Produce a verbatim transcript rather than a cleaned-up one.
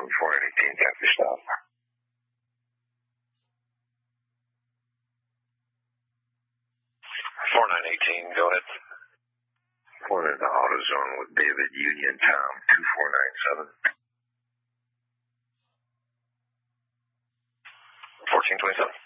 four nine eighteen, after stop. four nine eighteen, go ahead. Point in the AutoZone with David Union Tom, two four nine seven. fourteen twenty-seven.